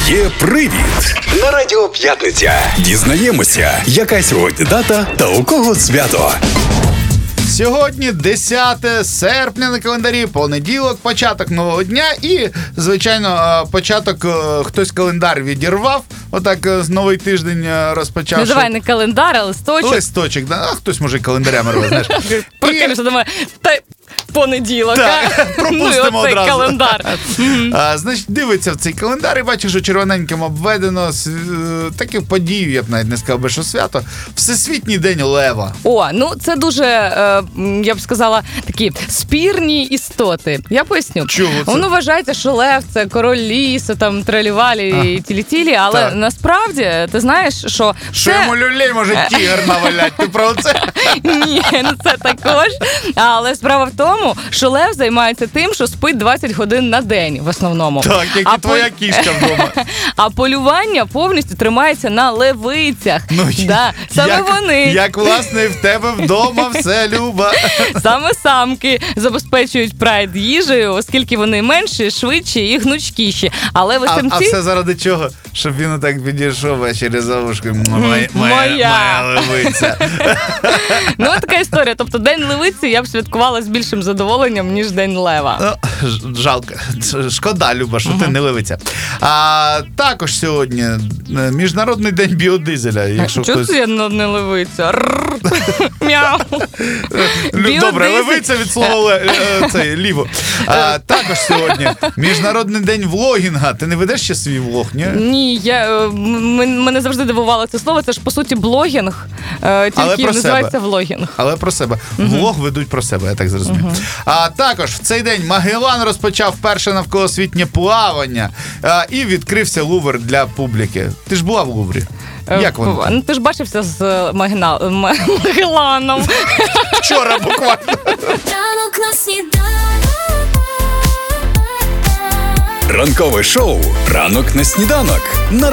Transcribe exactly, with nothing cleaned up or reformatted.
Є привід на Радіо П'ятниця. Дізнаємося, яка сьогодні дата та у кого свято. Сьогодні десяте серпня на календарі, понеділок, початок нового дня і, звичайно, початок, хтось календар відірвав, отак новий тиждень розпочав. Називай не календар, а листочок. Листочок, да? А хтось може календарями рве, знаєш. Прокинешся до мене, та понеділок, так, а? пропустимо ну, одразу. Календар. а, значить, дивиться в цей календар і бачиш, що червоненьким обведено е, таких подій, я б навіть не сказав би, що свято. Всесвітній день лева. О, ну це дуже, е, я б сказала, такі спірні істоти. Я поясню. Чого це? Воно вважається, що лев – це король лісу, там, тралівалі і тілі-тілі, але Так. насправді, ти знаєш, що Що це... йому люлей може тігр навалять? Ти про це? Ні, ну це також. Але справа в тому, що лев займається тим, що спить двадцять годин на день в основному. Так, як А і твоя по- кішка вдома. А полювання повністю тримається на левицях. Ну, да. Саме як, вони, Як, власне, в тебе вдома все, Люба. саме самки забезпечують прайд їжею, оскільки вони менші, швидші і гнучкіші. Але ви А, самці... а все заради чого? Щоб він отак підійшов ввечері за вушком. Моя, моя, Моя. моя левиця. Ну, така історія. Тобто День левиці я б святкувала з більшим задоволенням, ніж День лева. Ну, ж- жалко. Шкода, Люба, що ти не левиця. А також сьогодні е, Міжнародний день біодизеля. Якщо Чого хтось... це я не не левиця? Рррр. Мяу. Лю- Добре, Біодизель. левиця від слова ле... е, це, ліво. А, також сьогодні Міжнародний день влогінга. Ти не ведеш ще свій влог, ні? Ні, я, е, м- мене завжди дивувало це слово. Це ж, по суті, блогінг, е, Але тільки про називається себе. влогінг. Але про себе. Влог ведуть про себе, я так зрозумів. А також в цей день Магеллан розпочав перше навколосвітнє плавання а, і відкрився Лувр для публіки. Ти ж була в Луврі? Е, Як воно? Ну, ти ж бачився з е, Магна... М- Магелланом. Вчора буквально. Ранок на сніданок. Ранкове шоу «Ранок на сніданок» на